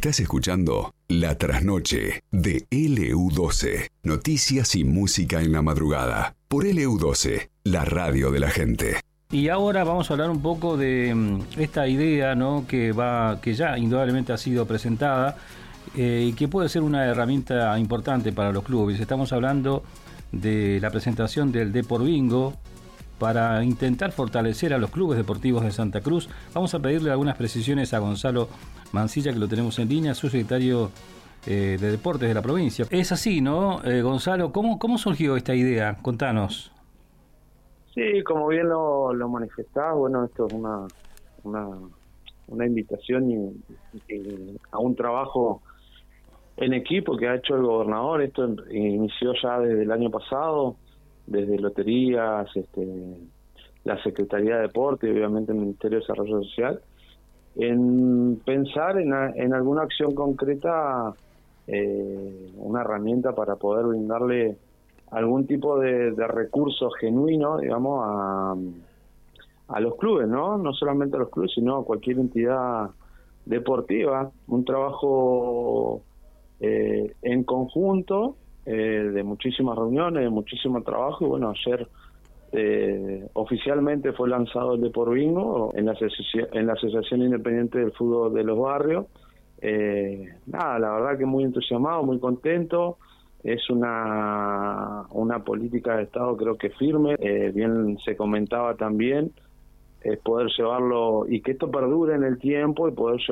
Estás escuchando La Trasnoche de LU12. Noticias y música en la madrugada. Por LU12, la radio de la gente. Y ahora vamos a hablar un poco de esta idea, ¿no?, que ya indudablemente ha sido presentada y que puede ser una herramienta importante para los clubes. Estamos hablando de la presentación del Depor Bingo para intentar fortalecer a los clubes deportivos de Santa Cruz. Vamos a pedirle algunas precisiones a Gonzalo Mancilla, que lo tenemos en línea, su secretario de Deportes de la provincia. Es así, ¿no, Gonzalo? ¿Cómo surgió esta idea? Contanos. Sí, como bien lo manifestás, bueno, esto es una invitación y a un trabajo en equipo que ha hecho el gobernador. Esto inició ya desde el año pasado, desde loterías, la Secretaría de Deporte y obviamente el Ministerio de Desarrollo Social, en pensar en alguna acción concreta, una herramienta para poder brindarle algún tipo de recurso genuino, digamos, a los clubes, no solamente a los clubes, sino a cualquier entidad deportiva. Un trabajo en conjunto, de muchísimas reuniones, de muchísimo trabajo. Y bueno, ayer oficialmente fue lanzado el Depor Bingo en la Asociación Independiente del Fútbol de los Barrios. La verdad que muy entusiasmado, muy contento. Es una política de Estado, creo que firme. Bien se comentaba también, poder llevarlo y que esto perdure en el tiempo y poder